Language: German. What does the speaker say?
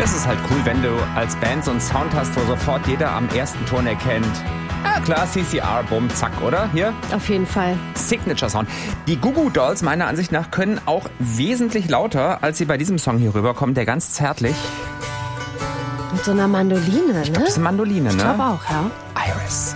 Das ist halt cool, wenn du als Band so einen Sound hast, wo sofort jeder am ersten Ton erkennt. Ah klar, CCR, bumm, zack, oder? Hier? Auf jeden Fall. Signature Sound. Die Goo Goo Dolls, meiner Ansicht nach, können auch wesentlich lauter, als sie bei diesem Song hier rüberkommen, der ganz zärtlich. Mit so einer Mandoline, ne? Das ist eine Mandoline, ne? Ich glaube auch, ja. Iris.